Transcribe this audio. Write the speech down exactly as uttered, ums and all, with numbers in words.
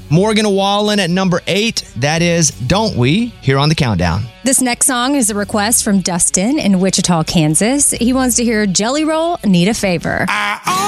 Morgan Wallen at number eight. That is Don't We, here on the countdown. This next song is a request from Dustin in Wichita, Kansas. He wants to hear Jelly Roll, Need a Favor. I